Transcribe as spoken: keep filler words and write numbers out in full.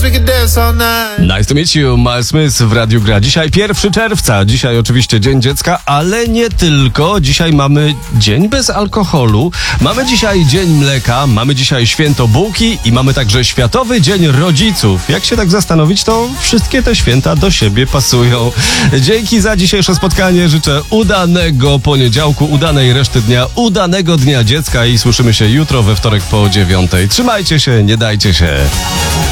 Nice to meet you, Miles Smith w Radiu Gra. Dzisiaj pierwszego czerwca, dzisiaj oczywiście Dzień Dziecka, ale nie tylko. Dzisiaj mamy Dzień bez alkoholu, mamy dzisiaj Dzień Mleka, mamy dzisiaj Święto Bułki i mamy także Światowy Dzień Rodziców. Jak się tak zastanowić, to wszystkie te święta do siebie pasują. Dzięki za dzisiejsze spotkanie, życzę udanego poniedziałku, udanej reszty dnia, udanego Dnia Dziecka i słyszymy się jutro we wtorek po dziewiątej. Trzymajcie się, nie dajcie się.